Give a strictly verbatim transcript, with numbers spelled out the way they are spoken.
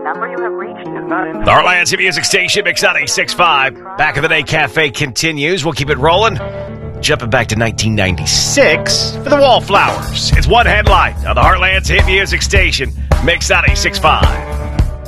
number you have reached is not in. The Heartland's Hit Music Station, Mix ninety-six point five. Back of the Day Cafe continues. We'll keep it rolling. Jumping back to nineteen ninety-six for the Wallflowers. It's one headline on the Heartland's Hit Music Station, Mix ninety-six point five.